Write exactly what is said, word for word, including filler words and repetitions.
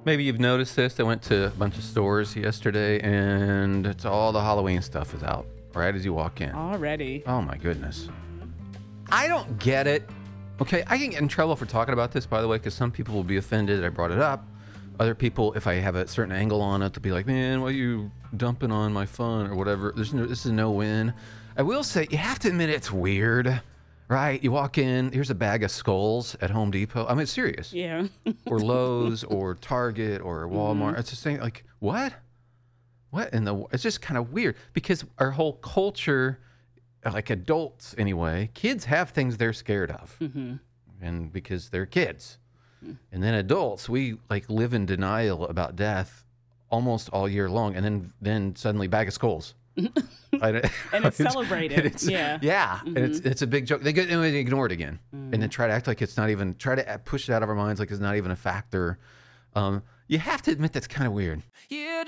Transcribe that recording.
Maybe you've noticed this. I went to a bunch of stores yesterday, and it's all the Halloween stuff is out right as you walk in. Already. Oh my goodness. I don't get it. Okay, I can get in trouble for talking about this, by the way, because some people will be offended that I brought it up. Other people, if I have a certain angle on it, they'll be like, man, why are you dumping on my fun or whatever? There's no, this is no win. I will say, you have to admit it's weird, right? You walk in, here's a bag of skulls at Home Depot. I mean, it's serious. Yeah. Or Lowe's or Target or Walmart. Mm-hmm. It's just saying, like, what? What in the, it's just kind of weird because our whole culture, like adults anyway, kids have things they're scared of. Mm-hmm. And because they're kids. And then adults, we like live in denial about death almost all year long. And then, then suddenly bag of skulls. I, And it's celebrated. it's, Yeah. Yeah. Mm-hmm. And it's, it's a big joke. They get and they ignore it again. Mm. And then try to act like it's not even, try to push it out of our minds like it's not even a factor. Um, you have to admit that's kind of weird.